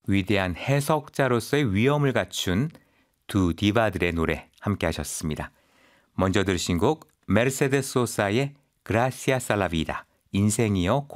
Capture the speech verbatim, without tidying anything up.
위대한 해석자로서의 위엄을 갖춘 두 디바들의 노래 함께 하셨습니다. 먼저 들으신 곡 메르세데스 소사의 그라시아스 아 라 비다, 인생이여